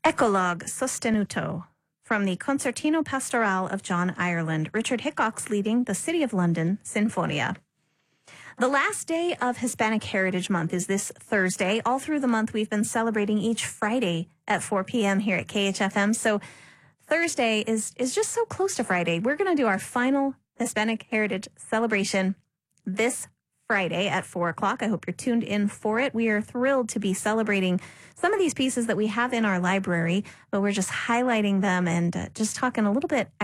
Ecologue Sostenuto from the Concertino Pastorale of John Ireland, Richard Hickox leading the City of London Sinfonia. The last day of Hispanic Heritage Month is this Thursday. All through the month, we've been celebrating each Friday at 4 p.m. here at KHFM. So Thursday is just so close to Friday. We're going to do our final Hispanic Heritage celebration this Friday at 4 o'clock. I hope you're tuned in for it. We are thrilled to be celebrating some of these pieces that we have in our library, but we're just highlighting them and just talking a little bit